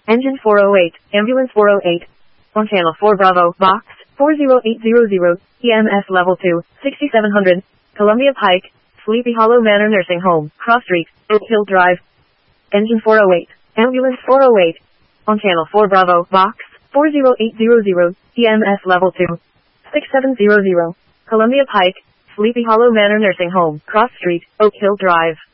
Engine 408, Ambulance 408. On Channel 4 Bravo, Box 40800, EMS Level 2, 6700, Columbia Pike, Sleepy Hollow Manor Nursing Home, Cross Street, Oak Hill Drive. Engine 408, Ambulance 408. On Channel 4 Bravo, Box 40800, EMS Level 2, 6700, Columbia Pike, Sleepy Hollow Manor Nursing Home, Cross Street, Oak Hill Drive.